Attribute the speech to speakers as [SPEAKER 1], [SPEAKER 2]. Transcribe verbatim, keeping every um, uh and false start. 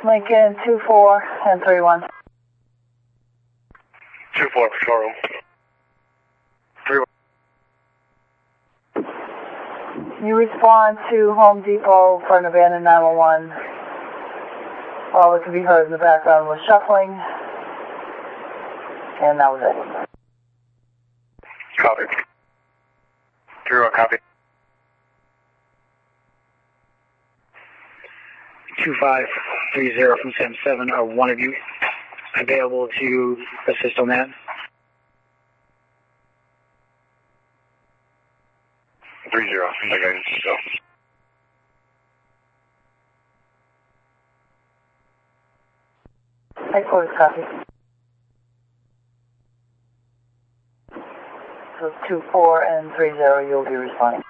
[SPEAKER 1] Lincoln two four and three one.
[SPEAKER 2] two four, control room. three one.
[SPEAKER 1] You respond to Home Depot for an abandoned nine one one. All that could be heard in the background was shuffling. And that was it.
[SPEAKER 2] Copy. three one, copy.
[SPEAKER 3] two five three zero from seven seven, are one of you available to assist on that?
[SPEAKER 2] three zero, I got you, so.
[SPEAKER 1] Headquarters copy. So two four and three zero, you'll be responding.